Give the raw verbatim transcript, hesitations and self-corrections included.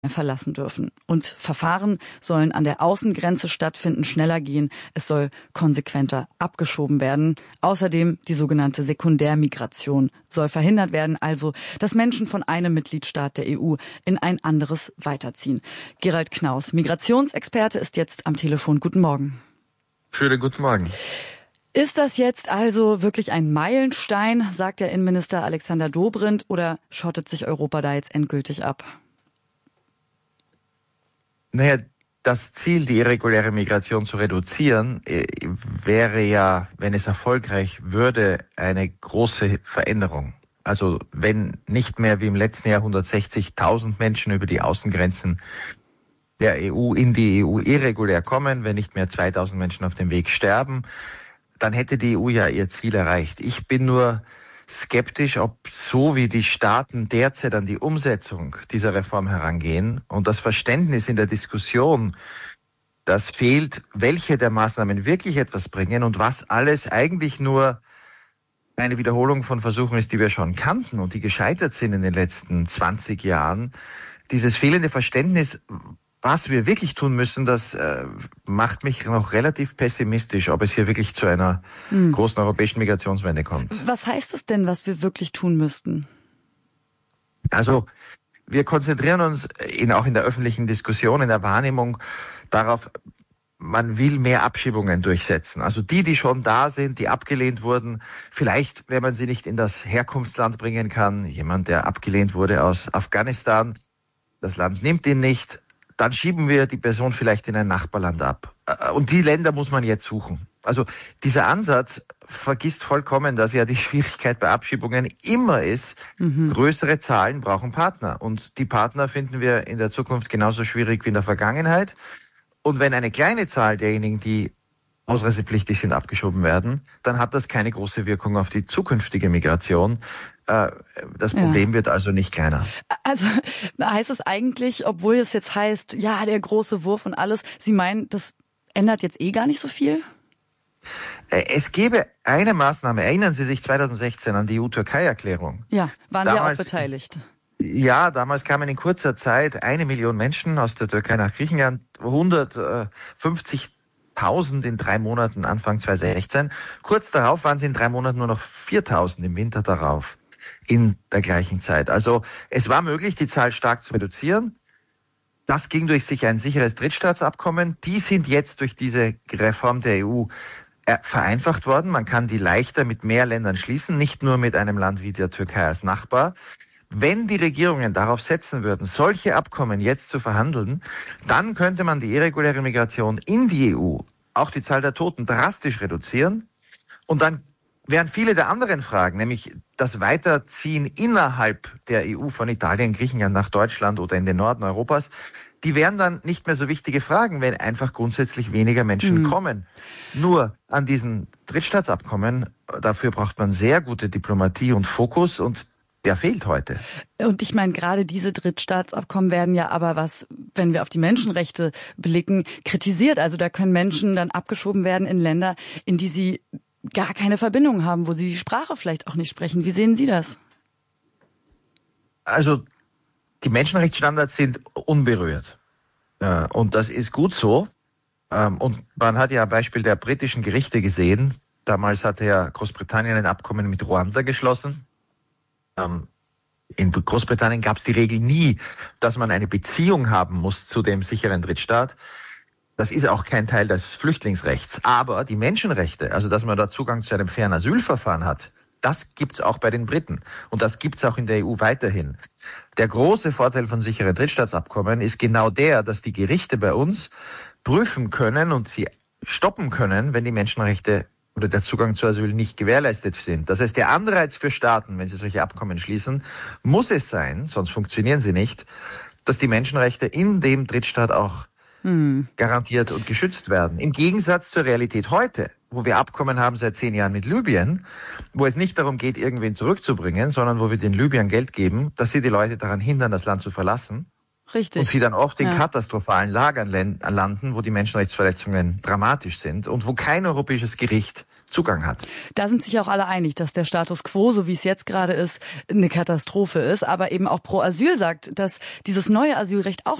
verlassen dürfen. Und Verfahren sollen an der Außengrenze stattfinden, schneller gehen. Es soll konsequenter abgeschoben werden. Außerdem die sogenannte Sekundärmigration soll verhindert werden, also dass Menschen von einem Mitgliedstaat der E U in ein anderes weiterziehen. Gerald Knaus, Migrationsexperte, ist jetzt am Telefon. Guten Morgen. Schönen guten Morgen. Ist das jetzt also wirklich ein Meilenstein, sagt der Innenminister Alexander Dobrindt, oder schottet sich Europa da jetzt endgültig ab? Naja, das Ziel, die irreguläre Migration zu reduzieren, wäre ja, wenn es erfolgreich würde, eine große Veränderung. Also wenn nicht mehr wie im letzten Jahr hundertsechzigtausend Menschen über die Außengrenzen der E U in die E U irregulär kommen, wenn nicht mehr zweitausend Menschen auf dem Weg sterben, dann hätte die E U ja ihr Ziel erreicht. Ich bin nur skeptisch, ob so wie die Staaten derzeit an die Umsetzung dieser Reform herangehen und das Verständnis in der Diskussion, das fehlt, welche der Maßnahmen wirklich etwas bringen und was alles eigentlich nur eine Wiederholung von Versuchen ist, die wir schon kannten und die gescheitert sind in den letzten zwanzig Jahren. Dieses fehlende Verständnis, was wir wirklich tun müssen, das äh, macht mich noch relativ pessimistisch, ob es hier wirklich zu einer hm. großen europäischen Migrationswende kommt. Was heißt es denn, was wir wirklich tun müssten? Also wir konzentrieren uns in, auch in der öffentlichen Diskussion, in der Wahrnehmung darauf, man will mehr Abschiebungen durchsetzen. Also die, die schon da sind, die abgelehnt wurden, vielleicht, wenn man sie nicht in das Herkunftsland bringen kann, jemand, der abgelehnt wurde aus Afghanistan, das Land nimmt ihn nicht, dann schieben wir die Person vielleicht in ein Nachbarland ab. Und die Länder muss man jetzt suchen. Also dieser Ansatz vergisst vollkommen, dass ja die Schwierigkeit bei Abschiebungen immer ist, mhm. größere Zahlen brauchen Partner. Und die Partner finden wir in der Zukunft genauso schwierig wie in der Vergangenheit. Und wenn eine kleine Zahl derjenigen, die ausreisepflichtig sind, abgeschoben werden, dann hat das keine große Wirkung auf die zukünftige Migration. Das Problem ja. wird also nicht kleiner. Also heißt es eigentlich, obwohl es jetzt heißt, ja, der große Wurf und alles, Sie meinen, das ändert jetzt eh gar nicht so viel? Es gäbe eine Maßnahme, erinnern Sie sich zweitausendsechzehn an die E U-Türkei-Erklärung? Ja, waren damals, Sie auch beteiligt? Ja, damals kamen in kurzer Zeit eine Million Menschen aus der Türkei nach Griechenland, hundertfünfzigtausend in drei Monaten Anfang zweitausendsechzehn. Kurz darauf waren sie in drei Monaten nur noch viertausend im Winter darauf. In der gleichen Zeit. Also es war möglich, die Zahl stark zu reduzieren. Das ging durch sich ein sicheres Drittstaatsabkommen. Die sind jetzt durch diese Reform der E U vereinfacht worden. Man kann die leichter mit mehr Ländern schließen, nicht nur mit einem Land wie der Türkei als Nachbar. Wenn die Regierungen darauf setzen würden, solche Abkommen jetzt zu verhandeln, dann könnte man die irreguläre Migration in die E U, auch die Zahl der Toten, drastisch reduzieren. Und dann wären viele der anderen Fragen, nämlich das Weiterziehen innerhalb der E U von Italien, Griechenland nach Deutschland oder in den Norden Europas, die wären dann nicht mehr so wichtige Fragen, wenn einfach grundsätzlich weniger Menschen mhm. kommen. Nur an diesen Drittstaatsabkommen, dafür braucht man sehr gute Diplomatie und Fokus und der fehlt heute. Und ich meine, gerade diese Drittstaatsabkommen werden ja aber, was, wenn wir auf die Menschenrechte blicken, kritisiert. Also da können Menschen dann abgeschoben werden in Länder, in die sie gar keine Verbindung haben, wo sie die Sprache vielleicht auch nicht sprechen. Wie sehen Sie das? Also die Menschenrechtsstandards sind unberührt. Und das ist gut so. Und man hat ja ein Beispiel der britischen Gerichte gesehen. Damals hatte ja Großbritannien ein Abkommen mit Ruanda geschlossen. In Großbritannien gab es die Regel nie, dass man eine Beziehung haben muss zu dem sicheren Drittstaat. Das ist auch kein Teil des Flüchtlingsrechts. Aber die Menschenrechte, also dass man da Zugang zu einem fairen Asylverfahren hat, das gibt's auch bei den Briten. Und das gibt's auch in der E U weiterhin. Der große Vorteil von sicheren Drittstaatsabkommen ist genau der, dass die Gerichte bei uns prüfen können und sie stoppen können, wenn die Menschenrechte oder der Zugang zu Asyl nicht gewährleistet sind. Das heißt, der Anreiz für Staaten, wenn sie solche Abkommen schließen, muss es sein, sonst funktionieren sie nicht, dass die Menschenrechte in dem Drittstaat auch hm. garantiert und geschützt werden. Im Gegensatz zur Realität heute, wo wir Abkommen haben seit zehn Jahren mit Libyen, wo es nicht darum geht, irgendwen zurückzubringen, sondern wo wir den Libyern Geld geben, dass sie die Leute daran hindern, das Land zu verlassen. Richtig. Und sie dann oft in ja. katastrophalen Lagern landen, wo die Menschenrechtsverletzungen dramatisch sind und wo kein europäisches Gericht Zugang hat. Da sind sich auch alle einig, dass der Status quo, so wie es jetzt gerade ist, eine Katastrophe ist. Aber eben auch Pro Asyl sagt, dass dieses neue Asylrecht auch